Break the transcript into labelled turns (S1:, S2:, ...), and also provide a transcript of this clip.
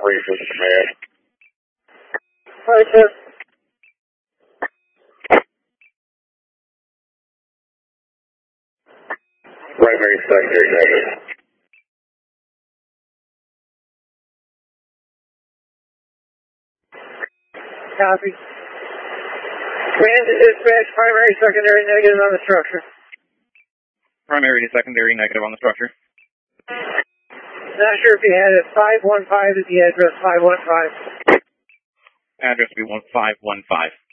S1: briefing command.
S2: Right, sir.
S1: Primary, secondary, negative.
S2: Copy. Command to dispatch, primary, secondary, negative on the structure.
S3: Primary to secondary, negative on the structure.
S2: Not sure if you had it. 515 is the address, 515.
S3: Address will be 1515.